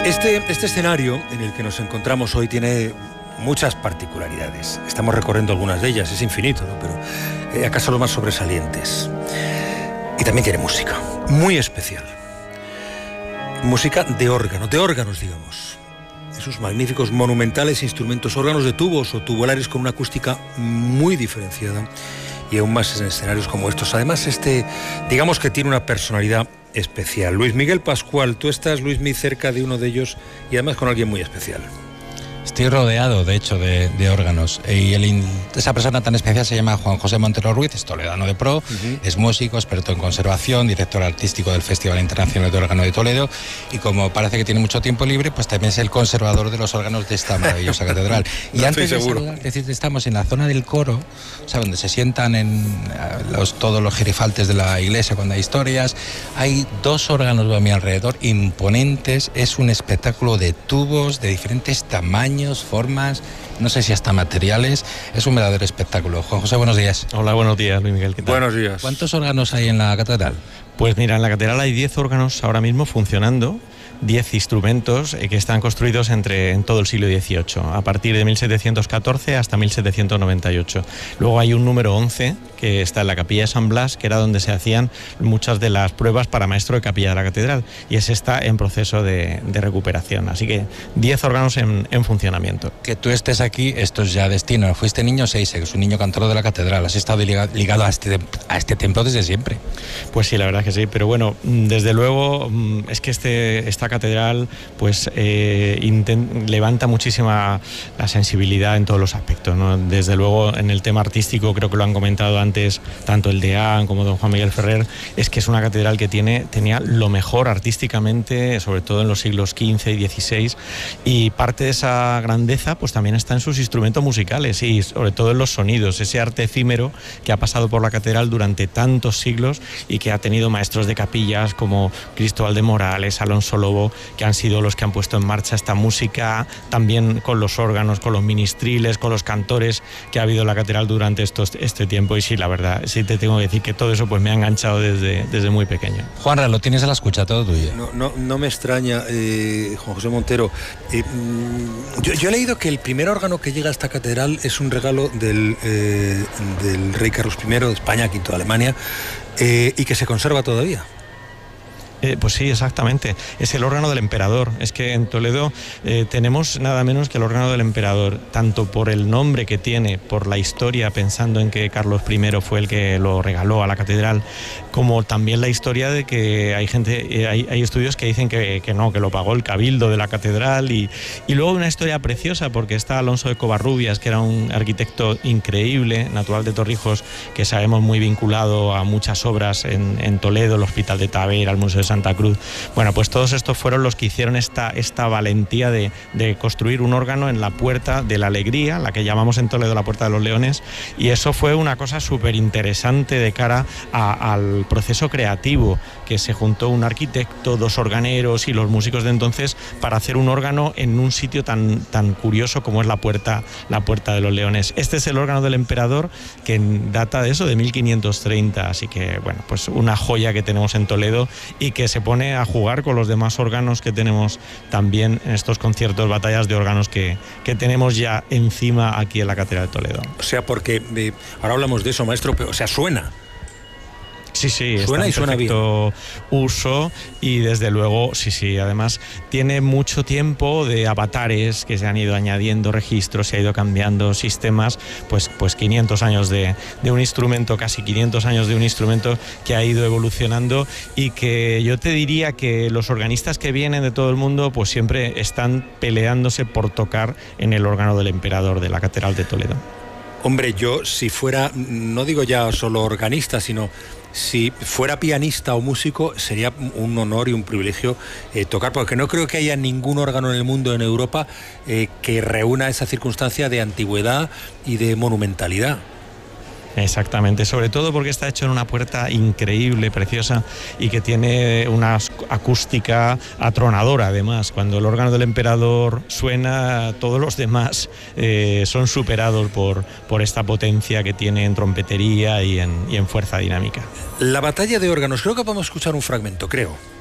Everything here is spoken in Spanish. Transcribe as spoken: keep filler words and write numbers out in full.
Este, este escenario en el que nos encontramos hoy tiene muchas particularidades. Estamos recorriendo algunas de ellas, es infinito, ¿no? Pero eh, acaso los más sobresalientes. Y también tiene música, muy especial. Música de órgano, de órganos, digamos. Esos magníficos, monumentales instrumentos, órganos de tubos o tubulares con una acústica muy diferenciada y aún más en escenarios como estos. Además, este, digamos que tiene una personalidad especial. Luis Miguel Pascual, tú estás, Luis, muy cerca de uno de ellos y además con alguien muy especial. Estoy rodeado, de hecho, de, de órganos. Y el, esa persona tan especial se llama Juan José Montero Ruiz, es toledano de pro, uh-huh. Es músico, experto en conservación, director artístico del Festival Internacional de Órgano de Toledo, y como parece que tiene mucho tiempo libre, pues también es el conservador de los órganos de esta maravillosa catedral. Y no antes de seguro. saludar, decirte, estamos en la zona del coro, o sea, donde se sientan en los, todos los gerifaltes de la iglesia cuando hay historias. Hay dos órganos a mi alrededor imponentes, es un espectáculo de tubos de diferentes tamaños, formas, no sé si hasta materiales. Es un verdadero espectáculo. Juan José, buenos días. Hola, buenos días, Luis Miguel. ¿Qué tal? Buenos días. ¿Cuántos órganos hay en la catedral? Pues mira, en la catedral hay diez órganos ahora mismo funcionando, diez instrumentos que están construidos entre, en todo el siglo dieciocho, a partir de mil setecientos catorce hasta mil setecientos noventa y ocho. Luego hay un número once que está en la capilla de San Blas, que era donde se hacían muchas de las pruebas para maestro de capilla de la catedral, y ese está en proceso de, de recuperación. Así que diez órganos en, en funcionamiento. Que tú estés aquí, esto es ya destino. Fuiste niño seis, que es un niño cantor de la catedral. Has estado ligado a este, a este templo desde siempre. Pues sí, la verdad que sí, pero bueno, desde luego es que este, esta catedral pues eh, intent, levanta muchísima la sensibilidad en todos los aspectos, ¿no? Desde luego en el tema artístico, creo que lo han comentado antes tanto el deán como don Juan Miguel Ferrer, es que es una catedral que tiene, tenía lo mejor artísticamente, sobre todo en los siglos quince y dieciséis, y parte de esa grandeza pues también está en sus instrumentos musicales y sobre todo en los sonidos, ese arte efímero que ha pasado por la catedral durante tantos siglos y que ha tenido maestros de capillas como Cristóbal de Morales, Alonso Lobo, que han sido los que han puesto en marcha esta música, también con los órganos, con los ministriles, con los cantores que ha habido en la catedral durante estos, este tiempo. Y sí, la verdad, sí te tengo que decir que todo eso pues me ha enganchado desde, desde muy pequeño. Juanra, lo tienes a la escucha, todo tuyo. No, no, no me extraña, eh, Juan José Montero. Eh, yo, yo he leído que el primer órgano que llega a esta catedral es un regalo del, eh, del rey Carlos primero de España, quinto de Alemania, eh, y que se conserva todavía. Eh, pues sí, exactamente. Es el órgano del emperador. Es que en Toledo eh, tenemos nada menos que el órgano del emperador, tanto por el nombre que tiene, por la historia, pensando en que Carlos primero fue el que lo regaló a la catedral, como también la historia de que hay gente, eh, hay, hay estudios que dicen que, que no, que lo pagó el cabildo de la catedral, y, y luego una historia preciosa porque está Alonso de Covarrubias, que era un arquitecto increíble, natural de Torrijos, que sabemos muy vinculado a muchas obras en, en Toledo, el Hospital de Tavera, el Museo de Santa Cruz. Bueno, pues todos estos fueron los que hicieron esta, esta valentía de, de construir un órgano en la Puerta de la Alegría, la que llamamos en Toledo la Puerta de los Leones, y eso fue una cosa súper interesante de cara a, al proceso creativo, que se juntó un arquitecto, dos organeros y los músicos de entonces para hacer un órgano en un sitio tan, tan curioso como es la Puerta, la Puerta de los Leones. Este es el órgano del emperador, que data de eso, de mil quinientos treinta, así que bueno, pues una joya que tenemos en Toledo y que se pone a jugar con los demás órganos que tenemos también en estos conciertos, batallas de órganos que, que tenemos ya encima aquí en la Catedral de Toledo. O sea, porque eh, ahora hablamos de eso, maestro, pero o sea, suena. Sí, sí, suena está y suena bien. Uso, y desde luego, sí, sí, además tiene mucho tiempo de avatares que se han ido añadiendo registros, se ha ido cambiando sistemas, pues, pues quinientos años de, de un instrumento, casi quinientos años de un instrumento que ha ido evolucionando, y que yo te diría que los organistas que vienen de todo el mundo pues siempre están peleándose por tocar en el órgano del emperador de la Catedral de Toledo. Hombre, yo si fuera, no digo ya solo organista, sino si fuera pianista o músico, sería un honor y un privilegio eh, tocar, porque no creo que haya ningún órgano en el mundo, en Europa, eh, que reúna esa circunstancia de antigüedad y de monumentalidad. Exactamente, sobre todo porque está hecho en una puerta increíble, preciosa, y que tiene una acústica atronadora. Además, cuando el órgano del emperador suena, todos los demás eh, son superados por, por esta potencia que tiene en trompetería y en, y en fuerza dinámica. La batalla de órganos, creo que podemos escuchar un fragmento, creo.